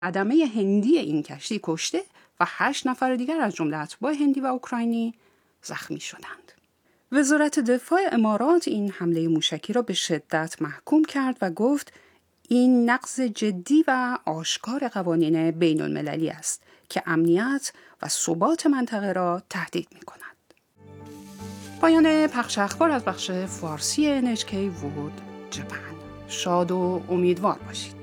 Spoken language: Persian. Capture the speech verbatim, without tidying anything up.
خدمه هندی این کشتی کشته و هشت نفر دیگر از جمله اتباع هندی و اوکراینی زخمی شدند. وزارت دفاع امارات این حمله موشکی را به شدت محکوم کرد و گفت این نقض جدی و آشکار قوانین بین المللی است که امنیت و ثبات منطقه را تهدید می کند. پایان پخش اخبار از بخش فارسی ان اچ کی World Japan. شاد و امیدوار باشید.